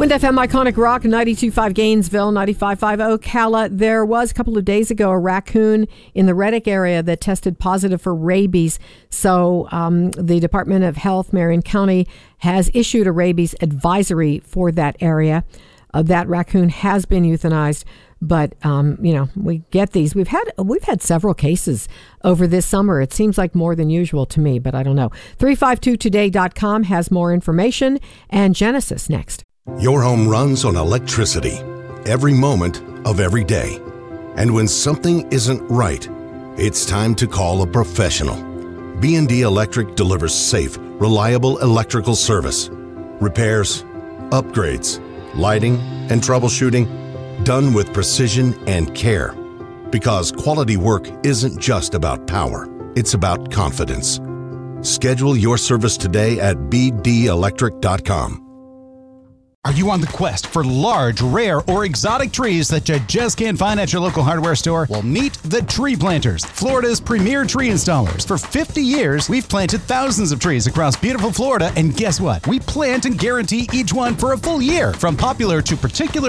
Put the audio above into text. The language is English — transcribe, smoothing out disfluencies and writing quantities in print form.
Wind FM Iconic Rock, 92.5 Gainesville, 95.5 Ocala. There was a couple of days ago a raccoon in the Reddick area that tested positive for rabies. So the Department of Health, Marion County, has issued a rabies advisory for that area. That raccoon has been euthanized. But, we get these. We've had several cases over this summer. It seems like more than usual to me, but I don't know. 352today.com has more information. And Genesis next. Your home runs on electricity every moment of every day. And when something isn't right, it's time to call a professional. B&D Electric delivers safe, reliable electrical service. Repairs, upgrades, lighting, and troubleshooting done with precision and care. Because quality work isn't just about power, it's about confidence. Schedule your service today at bdelectric.com. Are you on the quest for large, rare, or exotic trees that you just can't find at your local hardware store? Well, meet the Tree Planters, Florida's premier tree installers. For 50 years, we've planted thousands of trees across beautiful Florida, and guess what? We plant and guarantee each one for a full year. From popular to particular